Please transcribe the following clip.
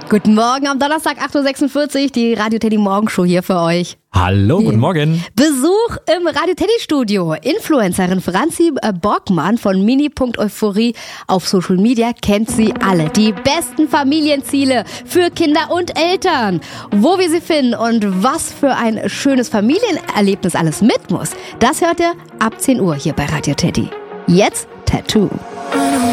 Guten Morgen am Donnerstag, 8.46 Uhr, die Radio Teddy Morgenshow hier für euch. Hallo, guten Morgen. Besuch im Radio Teddy Studio. Influencerin Franzi Borgmann von Mini.Euphorie auf Social Media kennt sie alle. Die besten Familienziele für Kinder und Eltern. Wo wir sie finden und was für ein schönes Familienerlebnis alles mit muss, das hört ihr ab 10 Uhr hier bei Radio Teddy. Jetzt Tattoo.